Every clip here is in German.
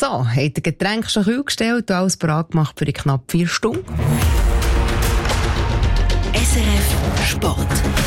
So, hat ihr Getränk schon kühl gestellt und alles bereit gemacht für knapp 4 Stunden? SRF Sport.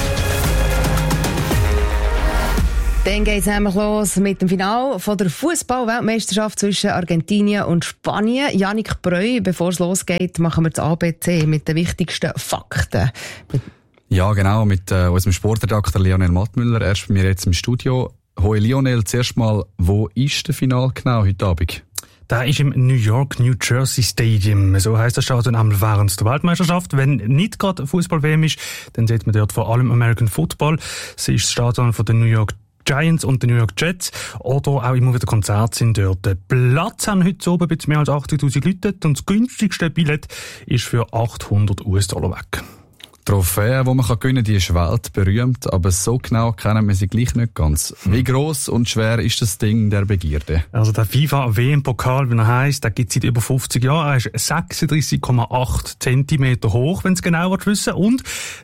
Dann geht es nämlich los mit dem Finale von der Fußball-Weltmeisterschaft zwischen Argentinien und Spanien. Yannick Breu, bevor es losgeht, machen wir das ABC mit den wichtigsten Fakten. Ja, genau, mit unserem Sportredakteur Lionel Mattmüller. Er ist bei mir jetzt im Studio. Hoi Lionel, zuerst mal, wo ist das Finale genau heute Abend? Da ist im New York, New Jersey Stadium. So heisst das Stadion einmal während der Weltmeisterschaft. Wenn nicht gerade Fußball-WM ist, dann sieht man dort vor allem American Football. Es ist das Stadion von den New York Giants und den New York Jets. Oder auch immer wieder Konzerte sind dort. Platz haben heute oben ein bisschen mehr als 80.000 Leute. Und das günstigste Billett ist für $800 weg. Die Trophäe, die man gewinnen kann, die ist weltberühmt, aber so genau kennen wir sie gleich nicht ganz. Wie gross und schwer ist das Ding der Begierde? Also der FIFA-WM-Pokal, wie er heisst, der gibt es seit über 50 Jahren. Er ist 36,8 Zentimeter hoch, wenn es genau wissen, und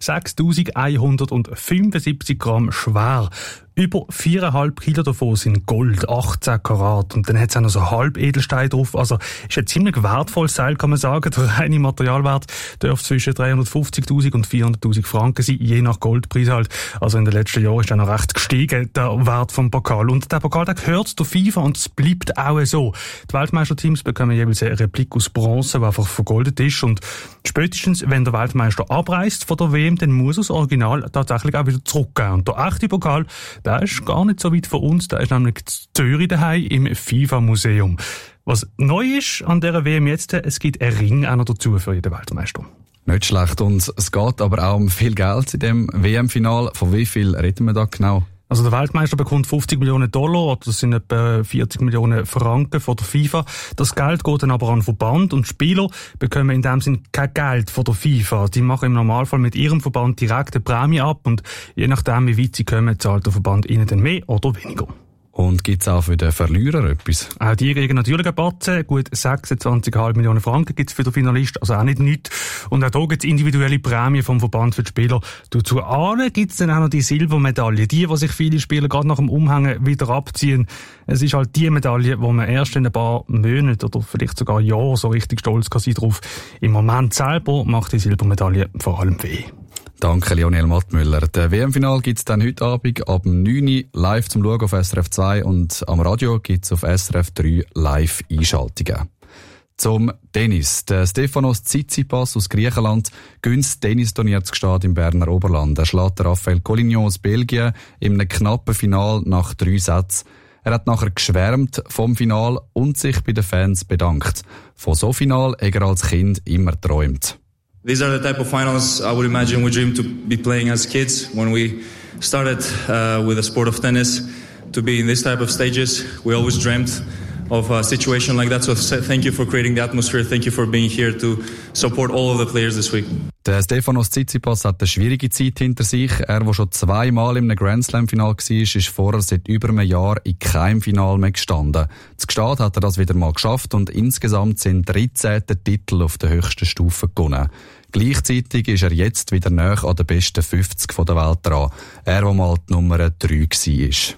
6.175 Gramm schwer. Über 4,5 Kilo davon sind Gold, 18 Karat. Und dann hat es auch noch so Halbedelstein drauf. Also ist ein ziemlich wertvolles Teil, kann man sagen. Der reine Materialwert dürfte zwischen 350.000 und 400.000 Franken sein, je nach Goldpreis halt. Also in den letzten Jahren ist er noch recht gestiegen, der Wert vom Pokal. Und der Pokal, der gehört der FIFA und es bleibt auch so. Die Weltmeisterteams bekommen jeweils eine Replik aus Bronze, die einfach vergoldet ist. Und spätestens, wenn der Weltmeister abreist von der WM, dann muss er das Original tatsächlich auch wieder zurückgeben. Und der echte Pokal, der ist gar nicht so weit von uns, der ist nämlich in Zürich daheim im FIFA-Museum. Was neu ist an dieser WM jetzt, es gibt einen Ring auch noch dazu für jeden Weltmeister. Nicht schlecht, und es geht aber auch um viel Geld in dem WM-Final. Von wie viel reden wir da genau? Also der Weltmeister bekommt $50 Millionen, oder das sind etwa 40 Millionen Franken von der FIFA. Das Geld geht dann aber an den Verband und die Spieler bekommen in dem Sinn kein Geld von der FIFA. Die machen im Normalfall mit ihrem Verband direkt eine Prämie ab und je nachdem, wie weit sie kommen, zahlt der Verband ihnen dann mehr oder weniger. Und gibt's auch für den Verlierer etwas? Auch die kriegen natürlich einen Batzen. Gut 26,5 Millionen Franken gibt's für den Finalist, also auch nicht nichts. Und auch hier gibt's individuelle Prämien vom Verband für die Spieler. Dazu gibt's dann auch noch die Silbermedaille. Die sich viele Spieler gerade nach dem Umhängen wieder abziehen. Es ist halt die Medaille, wo man erst in ein paar Monaten oder vielleicht sogar Jahren so richtig stolz kann sein drauf. Im Moment selber macht die Silbermedaille vor allem weh. Danke, Lionel Mattmüller. Der WM-Final gibt's dann heute Abend ab 9 Uhr live zum Schauen auf SRF 2 und am Radio gibt's auf SRF 3 Live-Einschaltungen. Zum Tennis. Der Stefanos Tsitsipas aus Griechenland gönnt das Tennisturnier zu Gstaad im Berner Oberland. Er schlägt Raphael Collignon aus Belgien in einem knappen Final nach 3 Sätzen. Er hat nachher geschwärmt vom Final und sich bei den Fans bedankt. Von so Final hat er als Kind immer geträumt. These are the type of finals I would imagine we dreamed to be playing as kids when we started with the sport of tennis. To be in this type of stages, we always dreamt of a situation like that. So thank you for creating the atmosphere. Thank you for being here to support all of the players this week. Der Stefanos Tsitsipas hat eine schwierige Zeit hinter sich. Er, der schon 2-mal in einem Grand Slam-Final war, ist vorher seit über einem Jahr in keinem Final mehr gestanden. Zu Gstaad hat er das wieder mal geschafft und insgesamt sind 13 Titel auf der höchsten Stufe gewonnen. Gleichzeitig ist er jetzt wieder näher an den besten 50 der Welt dran. Er, der mal die Nummer 3 war.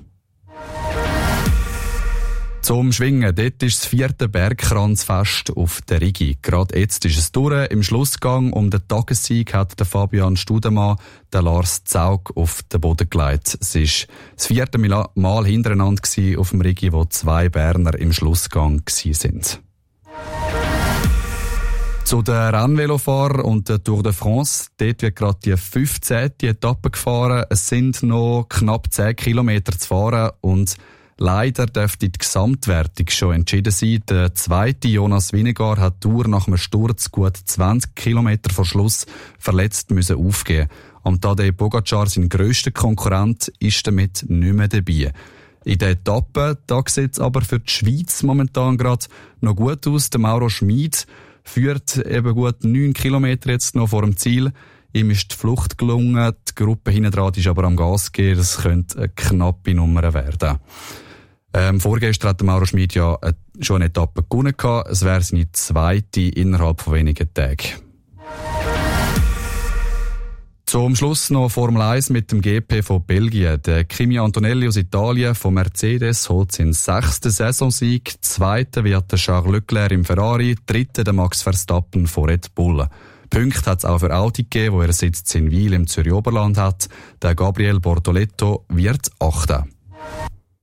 Zum Schwingen, dort ist das 4. Bergkranzfest auf der Rigi. Gerade jetzt ist es durch. Im Schlussgang um den Tagessieg hat der Fabian Studemann den Lars Zaug auf den Boden gelegt. Es war das 4. Mal hintereinander auf dem Rigi, wo 2 Berner im Schlussgang waren. Zu den Rennvelofahrern und der Tour de France. Dort wird gerade die 15. Etappe gefahren. Es sind noch knapp 10 Kilometer zu fahren und leider dürfte die Gesamtwertung schon entschieden sein. Der zweite Jonas Vingegaard hat die Tour nach einem Sturz gut 20 Kilometer vor Schluss verletzt müssen aufgeben. Am Tadej Pogacar, sein grösster Konkurrent, ist damit nicht mehr dabei. In der Etappe, da sieht es aber für die Schweiz momentan gerade noch gut aus. Der Mauro Schmid führt eben gut 9 Kilometer jetzt noch vor dem Ziel. Ihm ist die Flucht gelungen, die Gruppe hinten dran ist aber am Gas gehen. Das könnte eine knappe Nummer werden. Vorgestern hat der Mauro Schmid ja schon eine Etappe gewonnen gehabt. Es wäre seine zweite innerhalb von wenigen Tagen. Zum Schluss noch Formel 1 mit dem GP von Belgien. Der Kimi Antonelli aus Italien von Mercedes holt seinen 6. Saisonsieg. 2. wird der Charles Leclerc im Ferrari, 3. der Max Verstappen von Red Bull. Punkte hat es auch für Audi gegeben, wo er Sitz in Wil im Zürich Oberland hat. Der Gabriel Bortoletto wird 8.